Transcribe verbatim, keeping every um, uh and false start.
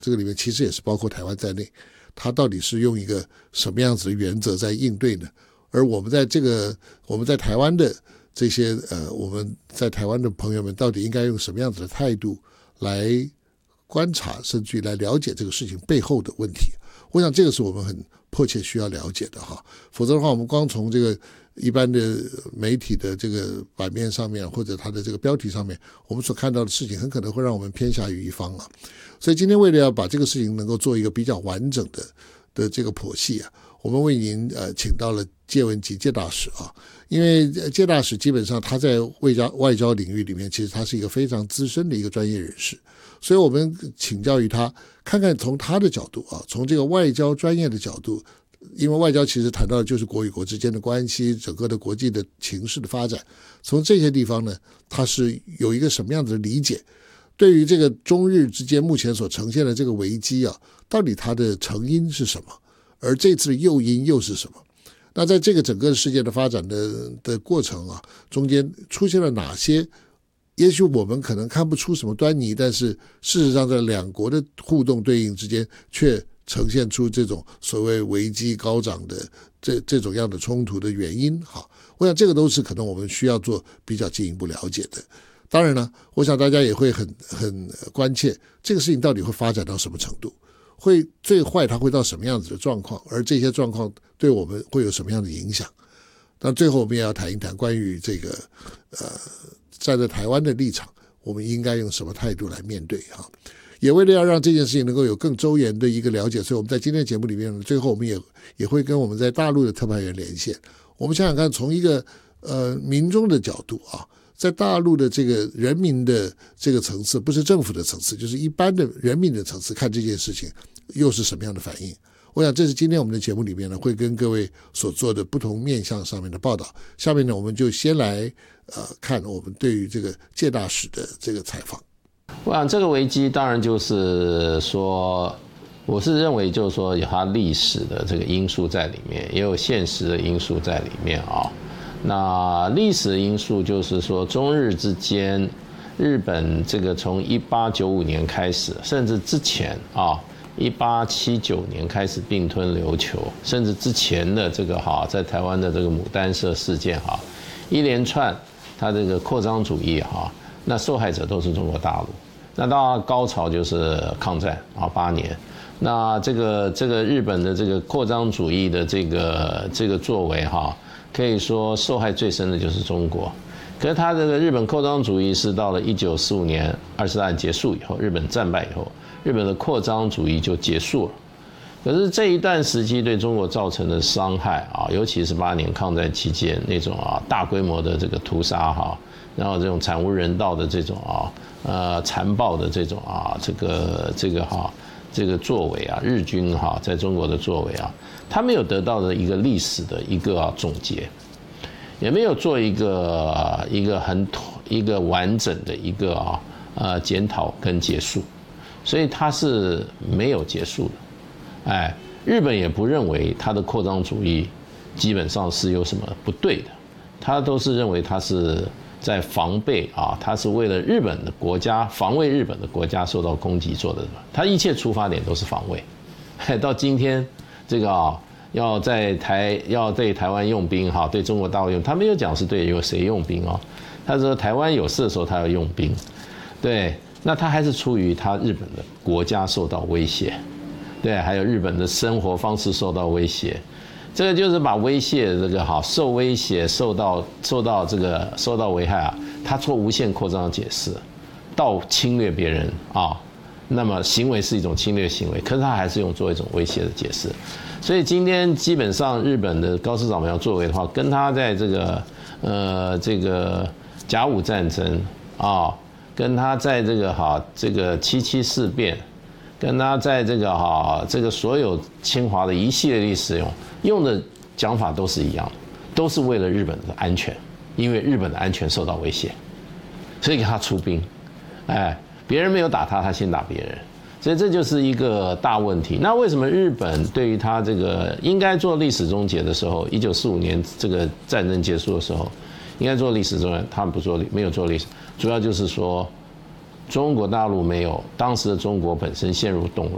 这个里面其实也是包括台湾在内，它到底是用一个什么样子的原则在应对呢？而我们在这个我们在台湾的这些呃我们在台湾的朋友们到底应该用什么样子的态度来观察，甚至于来了解这个事情背后的问题？我想这个是我们很迫切需要了解的哈。否则的话，我们光从这个一般的媒体的这个版面上面，或者它的这个标题上面，我们所看到的事情很可能会让我们偏狭于一方啊。所以今天为了要把这个事情能够做一个比较完整的的这个剖析啊，我们为您呃请到了介文吉介大使啊。因为介大使基本上他在外交外交领域里面，其实他是一个非常资深的一个专业人士，所以我们请教于他，看看从他的角度啊，从这个外交专业的角度，因为外交其实谈到的就是国与国之间的关系，整个的国际的情势的发展，从这些地方呢，他是有一个什么样子的理解？对于这个中日之间目前所呈现的这个危机啊，到底它的成因是什么？而这次的诱因又是什么？那在这个整个事件的发展的的过程啊，中间出现了哪些？也许我们可能看不出什么端倪，但是事实上在两国的互动对应之间，却呈现出这种所谓危机高涨的这这种样的冲突的原因。哈，我想这个都是可能我们需要做比较进一步了解的。当然呢，我想大家也会很很关切这个事情到底会发展到什么程度，会最坏它会到什么样子的状况，而这些状况对我们会有什么样的影响。但最后我们也要谈一谈关于这个呃站在台湾的立场，我们应该用什么态度来面对哈。也为了要让这件事情能够有更周延的一个了解，所以我们在今天的节目里面，最后我们也也会跟我们在大陆的特派员连线。我们想想看，从一个呃民众的角度啊，在大陆的这个人民的这个层次，不是政府的层次，就是一般的人民的层次，看这件事情又是什么样的反应？我想这是今天我们的节目里面呢，会跟各位所做的不同面向上面的报道。下面呢，我们就先来呃看我们对于这个介大使的这个采访。 我想这个危机当然就是说，我是认为就是说有它历史的这个因素在里面，也有现实的因素在里面啊。那历史的因素就是说，中日之间，日本这个从一八九五年开始，甚至之前啊。一八七九年开始并吞琉球，甚至之前的这个哈，在台湾的这个牡丹社事件哈，一连串它这个扩张主义哈，那受害者都是中国大陆。那到高潮就是抗战啊，八年。那这个这个日本的这个扩张主义的这个这个作为哈，可以说受害最深的就是中国。可是它这个日本扩张主义是到了一九四五年二次大战结束以后，日本战败以后。日本的扩张主义就结束了，可是这一段时期对中国造成的伤害啊，尤其是八年抗战期间那种啊大规模的这个屠杀哈，然后这种惨无人道的这种啊呃残暴的这种啊这个这个哈这个作为啊，日军哈在中国的作为啊，他没有得到的一个历史的一个、啊、总结，也没有做一个、啊、一个很一个完整的一个啊呃检讨跟结束。所以它是没有结束的，哎，日本也不认为它的扩张主义基本上是有什么不对的，他都是认为它是在防备啊，它是为了日本的国家防卫日本的国家受到攻击做的，它一切出发点都是防卫。到今天这个啊，要在台要对台湾用兵哈，对中国大陆用，他没有讲是对有谁用兵哦，他说台湾有事的时候他要用兵，对。那他还是出于他日本的国家受到威胁，对，还有日本的生活方式受到威胁，这个就是把威胁这个好受威胁受到受到这个受到危害啊，他做无限扩张的解释，到侵略别人啊，那么行为是一种侵略行为，可是他还是用做一种威胁的解释，所以今天基本上日本的高市早苗作为的话，跟他在这个呃这个甲午战争啊。跟他在这个哈这个七七事变，跟他在这个哈这个所有侵华的一系列历史用用的讲法都是一样的，都是为了日本的安全，因为日本的安全受到威胁，所以给他出兵，哎，别人没有打他，他先打别人，所以这就是一个大问题。那为什么日本对于他这个应该做历史终结的时候，一九四五年这个战争结束的时候？应该做历史终结，他们不做，没有做历史，主要就是说，中国大陆没有，当时的中国本身陷入动乱，